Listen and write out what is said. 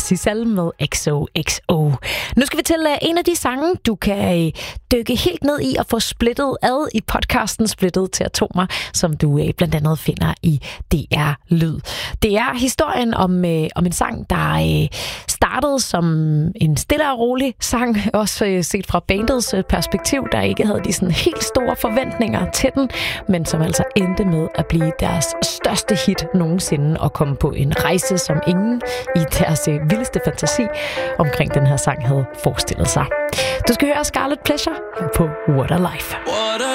Sissel med XOXO. Nu skal vi til en af de sange, du kan dykke helt ned i og få splittet ad i podcasten Splittet til Atomer, som du blandt andet finder i DR Lyd. Det er historien om en sang, der startede som en stille og rolig sang, også set fra bandets perspektiv, der ikke havde de sådan helt store forventninger til den, men som altså endte med at blive deres største hit nogensinde og komme på en rejse, som ingen i deres vildeste fantasi omkring den her sang havde forestillet sig. Du skal høre Scarlet Pleasure på What a Life. What a